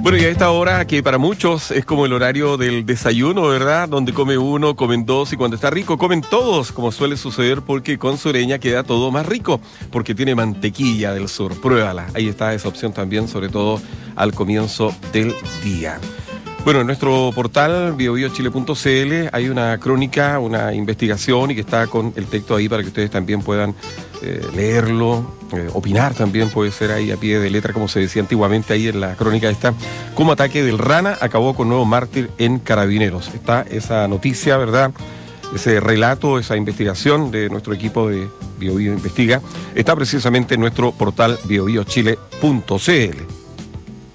Bueno, y a esta hora, que para muchos es como el horario del desayuno, ¿verdad? Donde come uno, comen dos, y cuando está rico comen todos, como suele suceder, porque con Sureña queda todo más rico, porque tiene mantequilla del sur. Pruébala, ahí está esa opción también, sobre todo al comienzo del día. Bueno, en nuestro portal biobiochile.cl hay una crónica, una investigación, y que está con el texto ahí para que ustedes también puedan leerlo, opinar también, puede ser ahí a pie de letra, como se decía antiguamente ahí en la crónica esta. Cómo ataque del Rana acabó con nuevo mártir en Carabineros. Está esa noticia, ¿verdad? Ese relato, esa investigación de nuestro equipo de BioBio Investiga, está precisamente en nuestro portal biobiochile.cl.